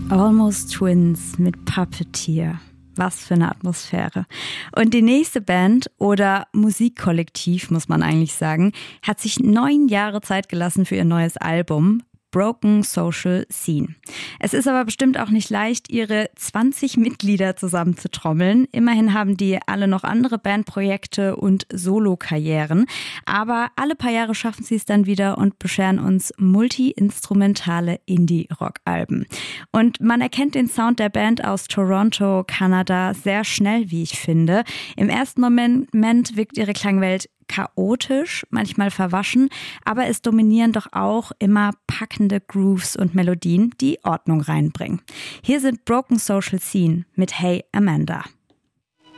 Almost Twins mit Puppeteer. Was für eine Atmosphäre. Und die nächste Band oder Musikkollektiv, muss man eigentlich sagen, hat sich 9 Jahre Zeit gelassen für ihr neues Album. Broken Social Scene. Es ist aber bestimmt auch nicht leicht, ihre 20 Mitglieder zusammenzutrommeln. Immerhin haben die alle noch andere Bandprojekte und Solokarrieren. Aber alle paar Jahre schaffen sie es dann wieder und bescheren uns multi-instrumentale Indie-Rock-Alben. Und man erkennt den Sound der Band aus Toronto, Kanada, sehr schnell, wie ich finde. Im ersten Moment wirkt ihre Klangwelt chaotisch, manchmal verwaschen, aber es dominieren doch auch immer packende Grooves und Melodien, die Ordnung reinbringen. Hier sind Broken Social Scene mit Hey Amanda.